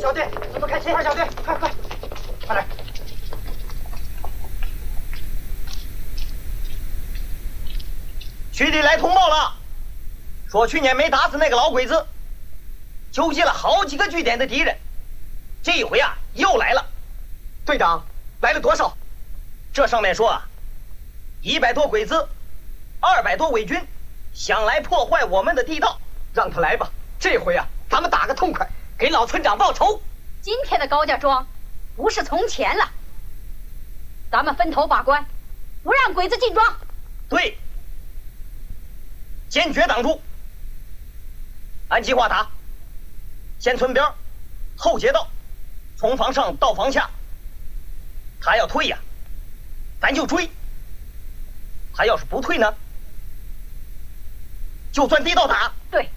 小队，怎么开心？快，小队，快快，快来！ 区里来通报了，说去年没打死那个老鬼子，纠集了好几个据点的敌人，这一回啊又来了。 队长，来了多少？ 这上面说啊，100多鬼子，200多伪军，想来破坏我们的地道。 让他来吧，这回啊，咱们打个痛快，给老村长报仇。 今天的高家庄不是从前了，咱们分头把关，不让鬼子进庄。 对，坚决挡住，按计划打，先村边，后街道，从房上到房下。他要退呀，咱就追；他要是不退呢，就钻地道打。 对。